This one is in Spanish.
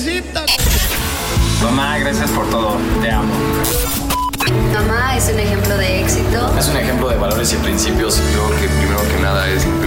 Mamá, gracias por todo. Te amo. Mamá es un ejemplo de éxito. Es un ejemplo de valores y principios. Creo que primero que nada es